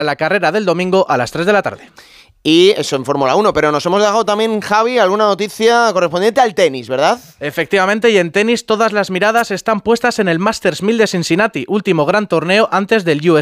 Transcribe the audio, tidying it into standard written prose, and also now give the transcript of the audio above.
la carrera del domingo a las 3 de la tarde. Y eso en Fórmula 1, pero nos hemos dejado también, Javi, alguna noticia correspondiente al tenis, ¿verdad? Efectivamente, y en tenis todas las miradas están puestas en el Masters 1000 de Cincinnati, último gran torneo antes del US